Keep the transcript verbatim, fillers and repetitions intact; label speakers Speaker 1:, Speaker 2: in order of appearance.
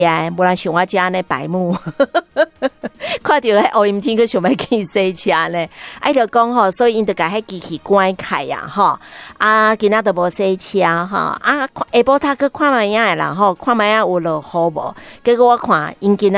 Speaker 1: 呀，无人像我遮呢白目，看到迄乌阴天，佮想要去洗车呢。啊，就讲吼，所以因就甲迄机器关开呀，吼。啊，今仔都无洗车吼。啊，下晡他去看卖影诶啦，吼，看卖影有落雨无？结果我看因今仔